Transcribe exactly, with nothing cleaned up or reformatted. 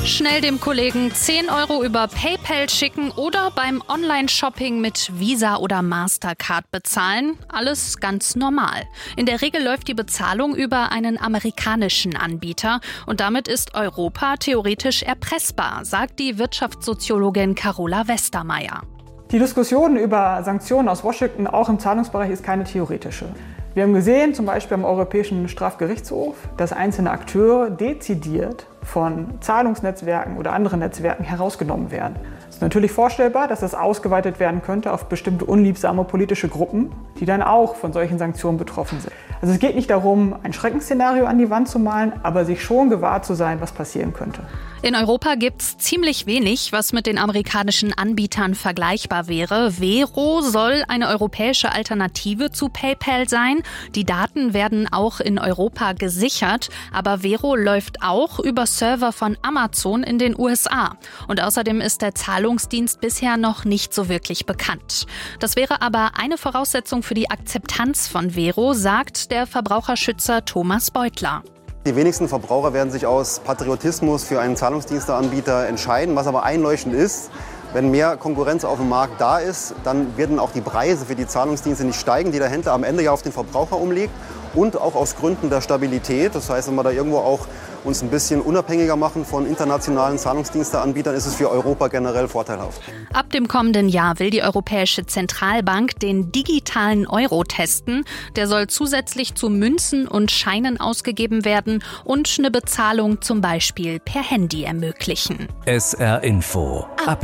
Schnell dem Kollegen zehn Euro über PayPal schicken oder beim Online-Shopping mit Visa oder Mastercard bezahlen. Alles ganz normal. In der Regel läuft die Bezahlung über einen amerikanischen Anbieter und damit ist Europa theoretisch erpressbar, sagt die Wirtschaftssoziologin Carola Westermeier. Die Diskussion über Sanktionen aus Washington auch im Zahlungsbereich ist keine theoretische. Wir haben gesehen, zum Beispiel am Europäischen Strafgerichtshof, dass einzelne Akteure dezidiert von Zahlungsnetzwerken oder anderen Netzwerken herausgenommen werden. Es ist natürlich vorstellbar, dass das ausgeweitet werden könnte auf bestimmte unliebsame politische Gruppen, die dann auch von solchen Sanktionen betroffen sind. Also es geht nicht darum, ein Schreckensszenario an die Wand zu malen, aber sich schon gewahr zu sein, was passieren könnte. In Europa gibt's ziemlich wenig, was mit den amerikanischen Anbietern vergleichbar wäre. Vero soll eine europäische Alternative zu PayPal sein. Die Daten werden auch in Europa gesichert, aber Vero läuft auch über Server von Amazon in den U S A. Und außerdem ist der Zahlungsdienst bisher noch nicht so wirklich bekannt. Das wäre aber eine Voraussetzung für die Akzeptanz von Vero, sagt der Verbraucherschützer Thomas Beutler. Die wenigsten Verbraucher werden sich aus Patriotismus für einen Zahlungsdiensteanbieter entscheiden. Was aber einleuchtend ist, wenn mehr Konkurrenz auf dem Markt da ist, dann werden auch die Preise für die Zahlungsdienste nicht steigen, die der Händler am Ende ja auf den Verbraucher umlegt. Und auch aus Gründen der Stabilität. Das heißt, wenn wir da irgendwo auch uns ein bisschen unabhängiger machen von internationalen Zahlungsdiensteanbietern, ist es für Europa generell vorteilhaft. Ab dem kommenden Jahr will die Europäische Zentralbank den digitalen Euro testen. Der soll zusätzlich zu Münzen und Scheinen ausgegeben werden und eine Bezahlung zum Beispiel per Handy ermöglichen. S R Info. Update.